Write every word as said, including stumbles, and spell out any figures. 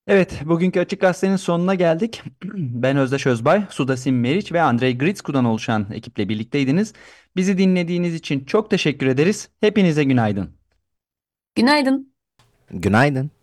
Evet, bugünkü Açık Gazete'nin sonuna geldik. Ben Özdeş Özbay, Sudasim Meriç ve Andrei Gritsku'dan oluşan ekiple birlikteydiniz. Bizi dinlediğiniz için çok teşekkür ederiz. Hepinize günaydın. Günaydın. Günaydın.